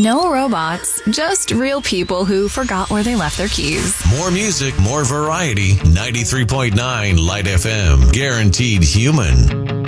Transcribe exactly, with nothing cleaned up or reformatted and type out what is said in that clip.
No robots, just real people who forgot where they left their keys. More music, more variety. ninety-three point nine Light F M. Guaranteed human.